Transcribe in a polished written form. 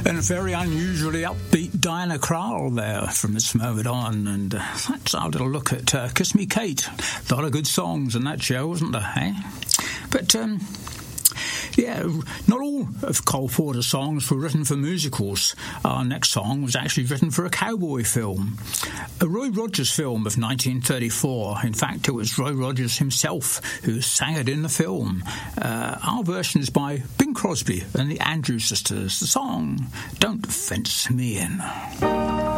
And a very unusually upbeat Diana Krall there from this moment on. And that's our little look at Kiss Me Kate. A lot of good songs in that show, wasn't there, eh? But, yeah, not all of Cole Porter's songs were written for musicals. Our next song was actually written for a cowboy film, a Roy Rogers film of 1934. In fact, it was Roy Rogers himself who sang it in the film. Our version is by Bing Crosby and the Andrews Sisters. The song, Don't Fence Me In.